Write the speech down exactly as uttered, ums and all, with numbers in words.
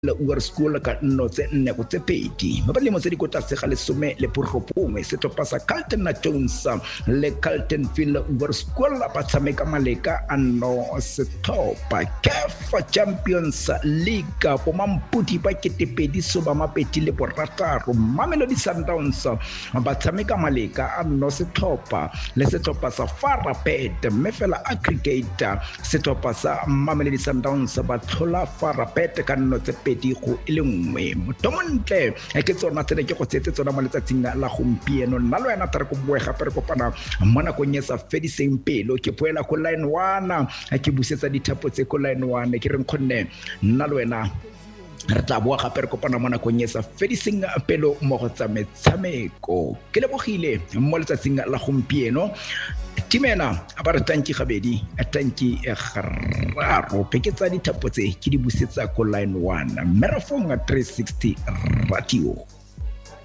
la uar school ka nno tse nne go tse pedi ba le mo tse di kota se ga le some le porropongwe se topa sa Carlton na Jones le Carlton Phil uar school ba tshameka maleka anno se topa C A F Champions League po mamputi ba ketepedi so ba mapeti le borataro Mamelodi Sundowns ba tshameka maleka anno se topa le se topa sa Farapet mefela aggregator se topa sa Mamelodi Sundowns ba thola Farapet ka nno tse pedi go ile nngwe motomontle ke tsona tsene ke go tsetse tsona mo letsatsing la gompieno nna lo yana tare go boe gape re kopana mona go nyetsa fediseng pelo ke poela go line one ke busetsa dithapo tse go line one ke reng khonne nna lo yana re tla boa gape re kopana mona go nyetsa fediseng pelo mo go tsa metshameko ke lebogile mo letsatsing la gompieno Timena a ba re tanki gabedi a tanki e gararo peketsa dithapo tse ke di busetsa go line one Merafong three sixty radio.